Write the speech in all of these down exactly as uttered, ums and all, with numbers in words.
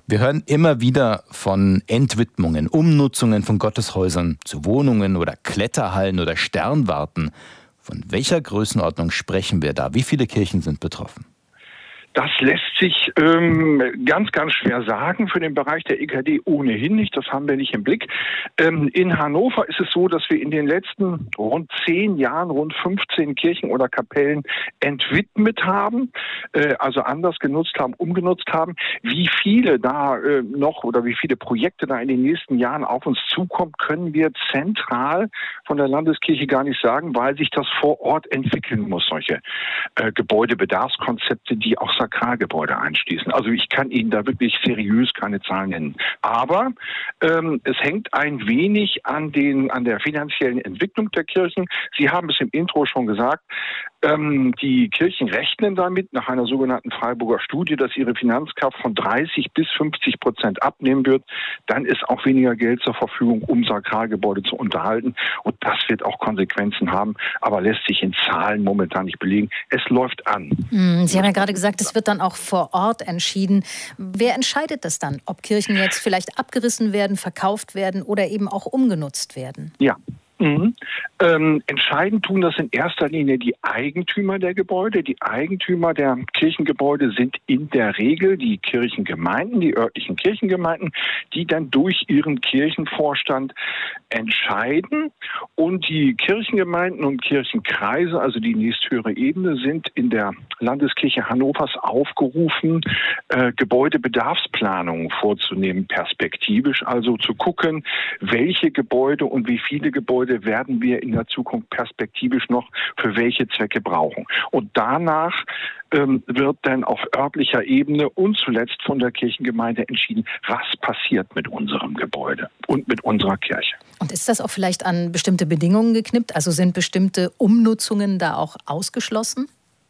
Wir hören immer wieder von Entwidmungen, Umnutzungen von Gotteshäusern zu Wohnungen oder Kletterhallen oder Sternwarten. Von welcher Größenordnung sprechen wir da? Wie viele Kirchen sind betroffen? Das lässt sich ähm, ganz, ganz schwer sagen. Für den Bereich der E K D ohnehin nicht. Das haben wir nicht im Blick. Ähm, in Hannover ist es so, dass wir in den letzten rund zehn Jahren rund fünfzehn Kirchen oder Kapellen entwidmet haben, äh, also anders genutzt haben, umgenutzt haben. Wie viele da äh, noch oder wie viele Projekte da in den nächsten Jahren auf uns zukommt, können wir zentral von der Landeskirche gar nicht sagen, weil sich das vor Ort entwickeln muss. Solche äh, Gebäudebedarfskonzepte, die auch Sakralgebäude einschließen. Also ich kann Ihnen da wirklich seriös keine Zahlen nennen. Aber ähm, es hängt ein wenig an den an der finanziellen Entwicklung der Kirchen. Sie haben es im Intro schon gesagt. Ähm, die Kirchen rechnen damit nach einer sogenannten Freiburger Studie, dass ihre Finanzkraft von dreißig bis fünfzig Prozent abnehmen wird. Dann ist auch weniger Geld zur Verfügung, um Sakralgebäude zu unterhalten. Und das wird auch Konsequenzen haben, aber lässt sich in Zahlen momentan nicht belegen. Es läuft an. Sie haben ja gerade gesagt, es wird dann auch vor Ort entschieden. Wer entscheidet das dann, ob Kirchen jetzt vielleicht abgerissen werden, verkauft werden oder eben auch umgenutzt werden? Ja. Mhm. Ähm, entscheidend tun das in erster Linie die Eigentümer der Gebäude. Die Eigentümer der Kirchengebäude sind in der Regel die Kirchengemeinden, die örtlichen Kirchengemeinden, die dann durch ihren Kirchenvorstand entscheiden. Und die Kirchengemeinden und Kirchenkreise, also die nächsthöhere Ebene, sind in der Landeskirche Hannovers aufgerufen, äh, Gebäudebedarfsplanungen vorzunehmen, perspektivisch, also zu gucken, welche Gebäude und wie viele Gebäude werden wir in der Zukunft perspektivisch noch für welche Zwecke brauchen. Und danach ähm, wird dann auf örtlicher Ebene und zuletzt von der Kirchengemeinde entschieden, was passiert mit unserem Gebäude und mit unserer Kirche. Und ist das auch vielleicht an bestimmte Bedingungen geknüpft? Also sind bestimmte Umnutzungen da auch ausgeschlossen?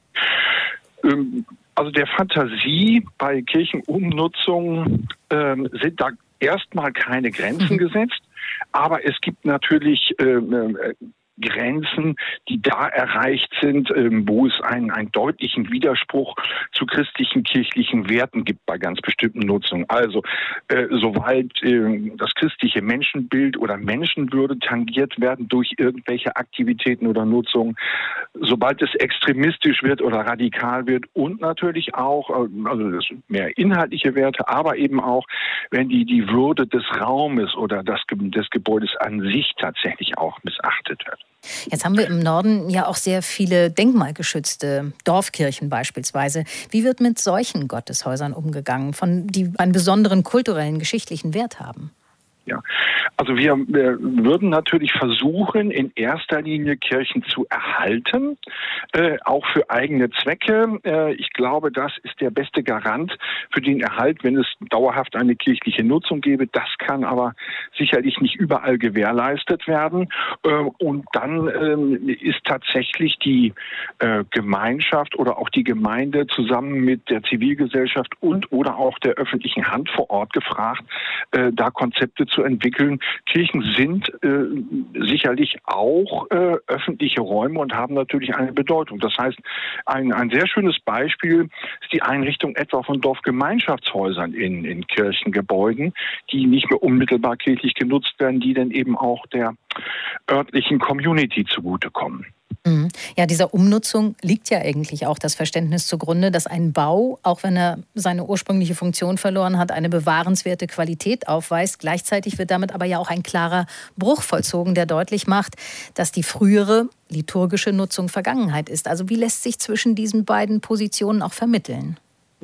Ähm, also der Fantasie bei Kirchenumnutzungen ähm, sind da erstmal keine Grenzen gesetzt. Aber es gibt natürlich äh, äh, Grenzen, die da erreicht sind, ähm, wo es einen, einen deutlichen Widerspruch zu christlichen kirchlichen Werten gibt bei ganz bestimmten Nutzungen. Also äh, sobald äh, das christliche Menschenbild oder Menschenwürde tangiert werden durch irgendwelche Aktivitäten oder Nutzungen, sobald es extremistisch wird oder radikal wird und natürlich auch, äh, also das sind mehr inhaltliche Werte, aber eben auch, wenn die, die Würde des Raumes oder das, des Gebäudes an sich tatsächlich auch missachtet wird. Jetzt haben wir im Norden ja auch sehr viele denkmalgeschützte Dorfkirchen beispielsweise. Wie wird mit solchen Gotteshäusern umgegangen, von die einen besonderen kulturellen, geschichtlichen Wert haben? Ja, also wir, wir würden natürlich versuchen, in erster Linie Kirchen zu erhalten, äh, auch für eigene Zwecke. Äh, ich glaube, das ist der beste Garant für den Erhalt, wenn es dauerhaft eine kirchliche Nutzung gäbe. Das kann aber sicherlich nicht überall gewährleistet werden. Äh, und dann äh, ist tatsächlich die äh, Gemeinschaft oder auch die Gemeinde zusammen mit der Zivilgesellschaft und oder auch der öffentlichen Hand vor Ort gefragt, äh, da Konzepte zu zu entwickeln. Kirchen sind äh, sicherlich auch äh, öffentliche Räume und haben natürlich eine Bedeutung. Das heißt, ein, ein sehr schönes Beispiel ist die Einrichtung etwa von Dorfgemeinschaftshäusern in, in Kirchengebäuden, die nicht mehr unmittelbar kirchlich genutzt werden, die dann eben auch der örtlichen Community zugutekommen. Ja, dieser Umnutzung liegt ja eigentlich auch das Verständnis zugrunde, dass ein Bau, auch wenn er seine ursprüngliche Funktion verloren hat, eine bewahrenswerte Qualität aufweist. Gleichzeitig wird damit aber ja auch ein klarer Bruch vollzogen, der deutlich macht, dass die frühere liturgische Nutzung Vergangenheit ist. Also wie lässt sich zwischen diesen beiden Positionen auch vermitteln?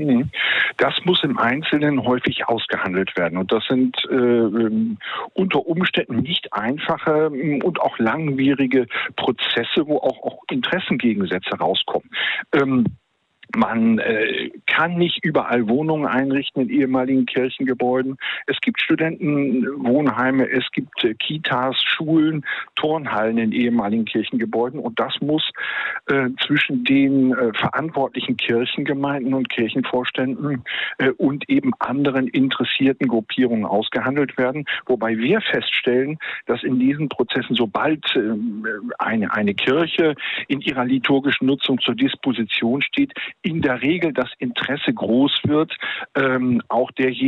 Das muss im Einzelnen häufig ausgehandelt werden. Und das sind äh, unter Umständen nicht einfache und auch langwierige Prozesse, wo auch, auch Interessengegensätze rauskommen. Ähm, Man äh, kann nicht überall Wohnungen einrichten in ehemaligen Kirchengebäuden. Es gibt Studentenwohnheime, es gibt äh, Kitas, Schulen, Turnhallen in ehemaligen Kirchengebäuden. Und das muss äh, zwischen den äh, verantwortlichen Kirchengemeinden und Kirchenvorständen äh, und eben anderen interessierten Gruppierungen ausgehandelt werden. Wobei wir feststellen, dass in diesen Prozessen, sobald äh, eine, eine Kirche in ihrer liturgischen Nutzung zur Disposition steht, in der Regel das Interesse groß wird, ähm, auch derjenigen,